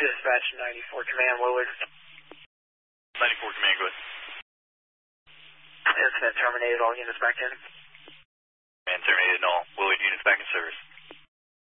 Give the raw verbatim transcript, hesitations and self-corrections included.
Dispatch ninety-four Command, Willard. ninety-four Command, go ahead. Incident terminated, all units back in.